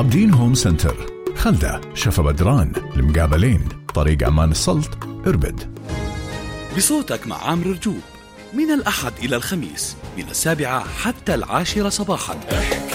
عابدين هوم سنتر، خلدة، شفا بدران، المقابلين، طريق عمان السلط، إربد. بصوتك مع عامر رجوب من الأحد إلى الخميس من 7 حتى 10 صباحا.